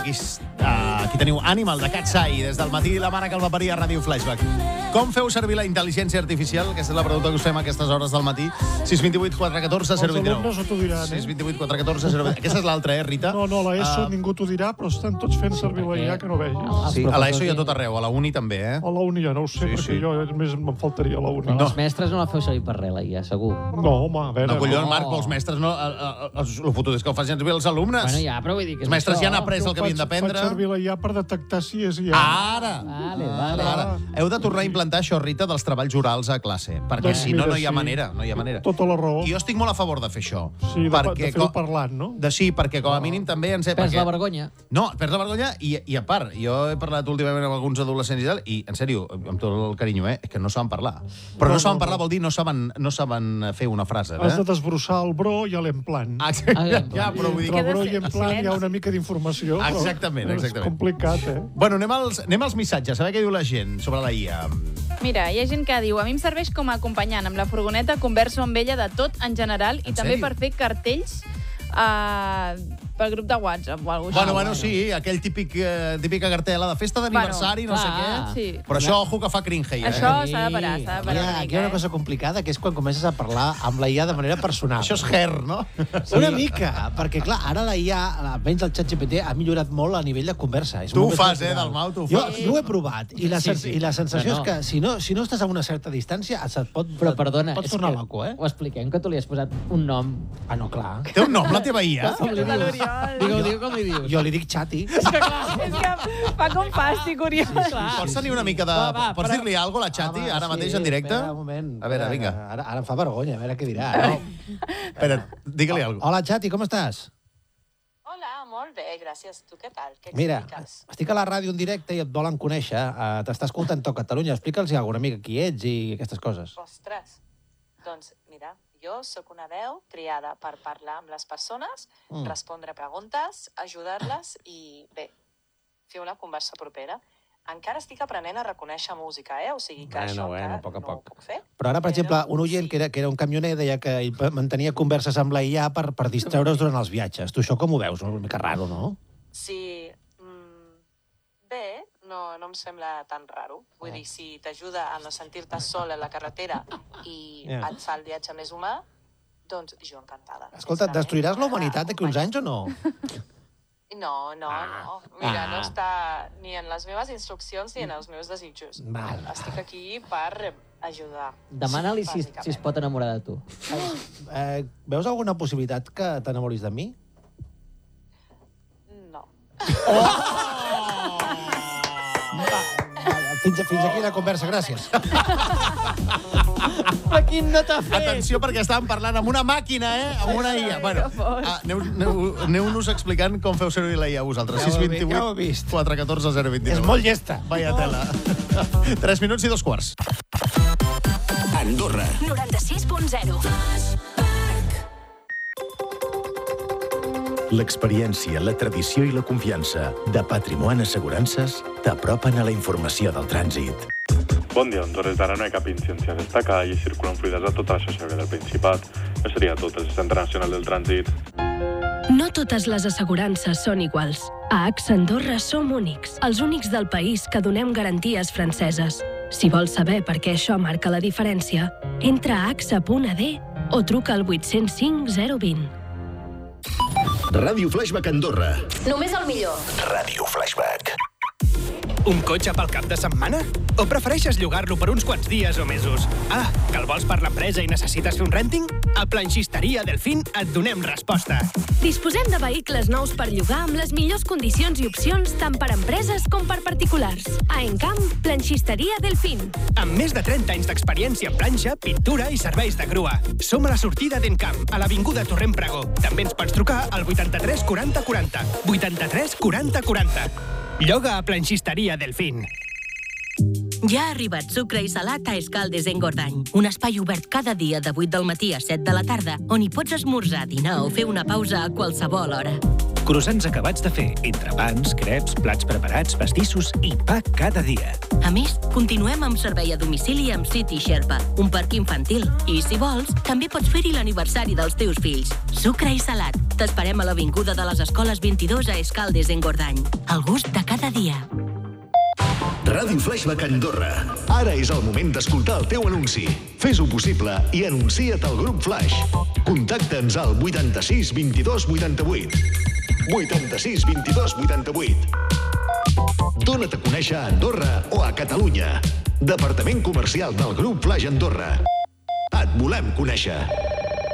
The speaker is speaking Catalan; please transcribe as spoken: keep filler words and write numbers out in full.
aquí, uh, aquí teniu Animal, de Cat Sai, des del matí, la mare que el va parir a Ràdio Flashback. Com feu servir la intel·ligència artificial? Aquesta és la pregunta que us fem a aquestes hores del matí. sis vint vuit quatre un quatre zero dos nou. Els alumnes no t'ho diran, eh? sis vint vuit quatre un quatre zero dos nou. Aquesta és l'altra, eh, Rita? No, no, a l'ESO Uh, ningú t'ho dirà, però estan tots fent servir la I A que no vegis. Sí, a l'ESO i a tot arreu, a la uni també, eh? A la uni ja no ho sé, Sí, perquè sí. jo més me'n faltaria a la uni. No. Els mestres no la feu servir per res, la I A, segur. No, home, a veure... No, collons, Marc, els mestres no... El fotut és que ho facin servir els alumnes. Bueno, ja, però vull dir que és Els mestres això. ja han après el que havien d'aprendre. Faig servir la I A per detectar si és I A. Ara! Vale, vale. Ara. Heu de tornar a implantar això, Rita, dels treballs orals a classe, perquè Doncs si no, mira, no hi ha sí. manera. No hi ha manera. Tota la raó. I jo estic molt a favor de fer això. Sí, de, perquè de fer-ho co- parlant, no? De sí, perquè com a mínim també ens... Perds perquè... la vergonya. No, perds la vergonya i, i a part, jo he parlat últimament amb alguns adolescents i tal, i, en sèrio, amb tot el carinyo, eh, és que no saben parlar. Però no, No, saben no, parlar no. vol dir no saben, no saben fer una frase, eh? Has de desbrossar el bro i l'implant. Ah, ja, però vull dir... Entre Queda bro i sen- implant hi ha silenci. una mica d'informació, però Exactament, exactament. és complicat, eh? Bueno, anem als, anem als missatges, a veure què diu la gent sobre la I A. Mira, hi ha gent que diu, a mi em serveix com a acompanyant. Amb la furgoneta converso amb ella de tot en general i En també sèrio? per fer cartells uh, pel grup de WhatsApp o alguna cosa. Bueno, bueno, sí, aquell típic, eh, típica cartela de festa d'aniversari, Bueno, no sé clar. què. Sí. Però això, ojo, que fa cringe, eh? Això s'ha de parar, s'ha de Hi parar ha, una aquí hi ha una mica, cosa complicada, que és quan comences a parlar amb la I A de manera personal. Això és her, no? Una mica, perquè clar, ara la I A, almenys el ChatGPT, ha millorat molt a nivell de conversa. És Tu molt ho més fas, eh, natural. Dalmau, tu ho jo, fas. Jo ho he provat, i la, Sí, sens sí. i la sensació No, no. és que si no, si no estàs a una certa distància, se't pot, Però perdona, pots és tornar que loco, eh? ho expliquem, que tu li has posat un nom. Ah, no, clar. Té un nom, la teva I A? Com li De dius? l'Oriol. Digue-ho, digue com li dius. Jo li dic Chati. És que, clar, és que fa com fàstic, Oriol. Pots tenir una mica de... Va, va, Pots però- dir-li alguna cosa a la Xati, Home, ara sí, mateix, en directe? Espera, un moment. A veure, Espera, vinga. Ara, ara em fa vergonya, a veure què dirà. No? Espera, digue-li alguna cosa. Hola, Chati, com estàs? Hola, molt bé, gràcies. Tu què tal? Què Mira, expliques? estic a la ràdio en directe i et volen conèixer. Uh, T'està escoltant tot Catalunya. Explica'ls alguna mica qui ets i aquestes coses. Ostres, doncs mira, jo sóc una veu triada per parlar amb les persones, Mm. respondre preguntes, ajudar-les i, bé, fer una conversa propera. Encara estic aprenent a reconèixer música, eh? O sigui que Bueno, això bueno, encara a poc a no poc. ho puc fer. Però ara, per exemple, un oient que era, que era un camioner deia que ell mantenia converses amb la I A per, per distreure's durant els viatges. Tu això com ho veus? Una mica raro, no? Sí, mm, bé, no, no em sembla tan raro. Vull dir, si t'ajuda a no sentir-te sol a la carretera i Ja. et fa el viatge més humà, doncs jo encantada. Escolta, Sincerament, destruiràs la m'agrada humanitat d'aquí uns anys o no? No, no, no. Mira, no està ni en les meves instruccions ni en els meus desitjos. Val. Estic aquí per ajudar. Demana-li si, si es bàsicament. pot enamorar de tu. Eh, veus alguna possibilitat que t'enamoris de mi? No. Fins, fins aquí la conversa, gràcies. Però quin no t'ha fet? Atenció, perquè estàvem parlant amb una màquina, eh? Amb una I A. Bueno, ah, aneu, aneu, aneu-nos explicant com feu servir la I A vosaltres. Ja ho he sis vist, vint ja ho he vuit vist. quatre un quatre zero dos nou. És molt llesta. Vaya tela. Tres minuts i dos quarts. Andorra. noranta-sis punt zero. L'experiència, la tradició i la confiança de Patrimoni Assegurances t'apropen a la informació del trànsit. Bon dia, doncs des d'ara no hi ha cap incidència a destacar i circulen fluides a tota la xarxa del Principat. Això seria tot, el Centre Nacional del Trànsit. No totes les assegurances són iguals. A AXA Andorra som únics, els únics del país que donem garanties franceses. Si vols saber per què això marca la diferència, entra a axa punt a d o truca al vuit zero cinc zero dos zero. Ràdio Flashback Andorra. Només el millor. Ràdio Flashback. Un cotxe pel cap de setmana? O prefereixes llogar-lo per uns quants dies o mesos? Ah, que el vols per l'empresa i necessites fer un renting? A Planxisteria Delfín et donem resposta. Disposem de vehicles nous per llogar amb les millors condicions i opcions tant per empreses com per particulars. A Encamp, Planxisteria Delfín. Amb més de trenta anys d'experiència en planxa, pintura i serveis de grua. Som a la sortida d'Encamp, a l'Avinguda Torrent Pregó. També ens pots trucar al vuitanta-tres quaranta quaranta. vuitanta-tres quaranta quaranta. Lloga a Planxisteria Delfín. Ja ha arribat Sucre i Salat a Escaldes Engordany, un espai obert cada dia de vuit del matí a set de la tarda, on hi pots esmorzar, dinar o fer una pausa a qualsevol hora. Croissants acabats de fer, entrepans, creps, plats preparats, pastissos i pa cada dia. A més, continuem amb servei a domicili amb City Sherpa, un parc infantil. I, si vols, també pots fer-hi l'aniversari dels teus fills. Sucre i salat. T'esperem a l'Avinguda de les Escoles vint-i-dos a Escaldes, en Gordany. El gust de cada dia. Ràdio Flashback Andorra. Ara és el moment d'escoltar el teu anunci. Fes-ho possible i anuncia't al grup Flash. Contacta'ns al vuitanta-sis vint-i-dos vuitanta-vuit. vuitanta-sis vint-i-dos vuitanta-vuit. Dóna't a conèixer a Andorra o a Catalunya. Departament Comercial del grup Flash Andorra. Et volem conèixer.